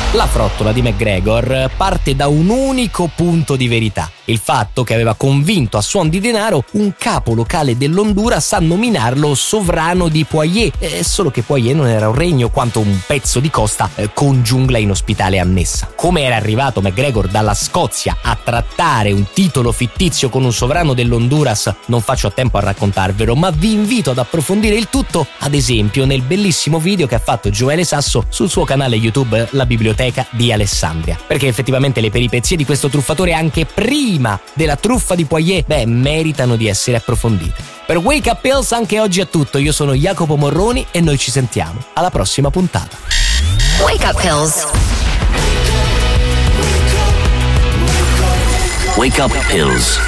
La frottola di McGregor parte da un unico punto di verità: il fatto che aveva convinto a suon di denaro un capo locale dell'Honduras a nominarlo sovrano di Poitiers, solo che Poitiers non era un regno quanto un pezzo di costa con giungla inospitale annessa. Come era arrivato McGregor dalla Scozia a trattare un titolo fittizio con un sovrano dell'Honduras non faccio a tempo a raccontarvelo, ma vi invito ad approfondire il tutto, ad esempio nel bellissimo video che ha fatto Gioele Sasso sul suo canale YouTube La Biblioteca di Alessandria, perché effettivamente le peripezie di questo truffatore anche prima della truffa di Poitiers meritano di essere approfondite. Per Wake Up Pills anche oggi è tutto. Io sono Jacopo Morroni e noi ci sentiamo alla prossima puntata. Wake Up Pills. Wake Up Pills.